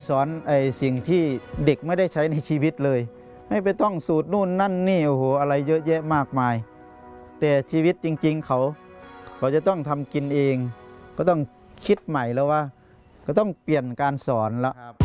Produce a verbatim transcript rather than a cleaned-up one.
สอนไอ้สิ่งที่เด็กไม่ได้ใช้ในชีวิตเลยไม่ไปต้องสูตรนู่นนั่นนี่โอ้โหอะไรเยอะแยะมากมายแต่ชีวิตจริงๆเขาเขาจะต้องทำกินเองก็ต้องคิดใหม่แล้วว่าก็ต้องเปลี่ยนการสอนแล้วครับ